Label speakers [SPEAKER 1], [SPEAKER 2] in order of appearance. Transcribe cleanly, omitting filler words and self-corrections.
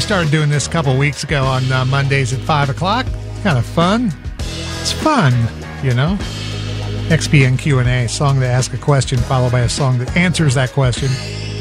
[SPEAKER 1] started doing this a couple weeks ago on Mondays at 5 o'clock. Kind of fun. It's fun, you know. XPN Q&A, song that asks a question followed by a song that answers that question.